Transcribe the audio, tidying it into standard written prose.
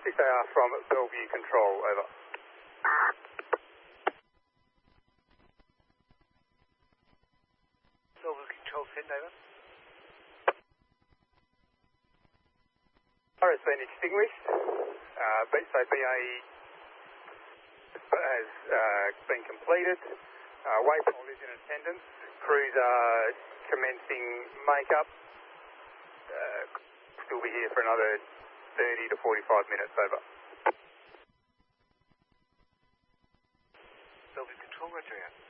6AR from Bellevue Control, over. Bellevue Control, send over. Fire has been extinguished. So BAE has been completed. Waypole is in attendance. Crews are commencing makeup. Still be here for another 30 to 45 minutes, over. Bellevue Control, roger out.